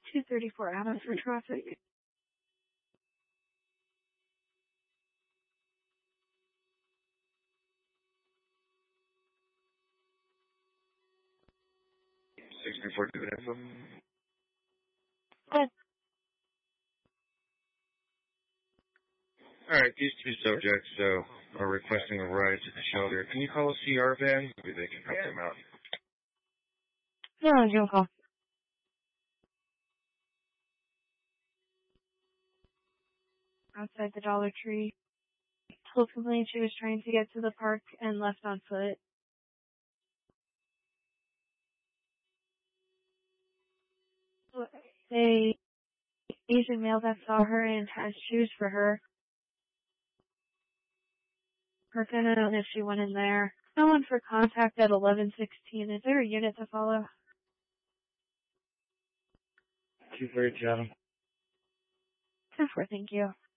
234 Adams for traffic. Alright, these two subjects are requesting a ride to the shelter. Can you call a CR van? Maybe they can help them out. No, you'll call. Outside the Dollar Tree. Told complained she was trying to get to the park and left on foot. A Asian male that saw her and has shoes for her. We're gonna know if she went in there. No one for contact at 1116. Is there a unit to follow? 237. 10-4, thank you.